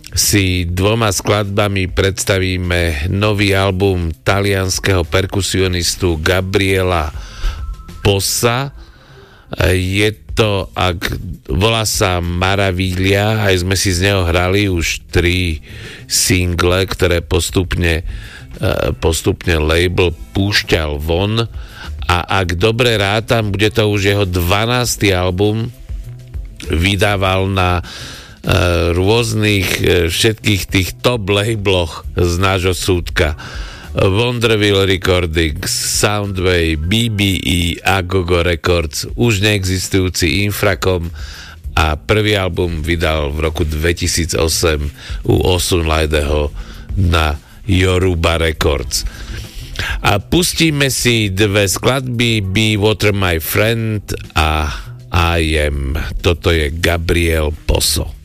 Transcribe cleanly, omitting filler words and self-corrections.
si 2 skladbami predstavíme nový album talianskeho perkusionistu Gabriela Possa. Je to, volá sa Maraviglia, aj sme si z neho hrali už 3 single, ktoré postupne label púšťal von, a ak dobre rátam, bude to už jeho 12. album, vydával na rôznych všetkých tých top labeloch z nášho súdka. Wonderville Recordings, Soundwave, BBE, Agogo Records, už neexistujúci Infracom, a prvý album vydal v roku 2008 u Osunlajdeho na Yoruba Records. A pustíme si 2 skladby, Be Water My Friend a I Am. Toto je Gabriel Posso.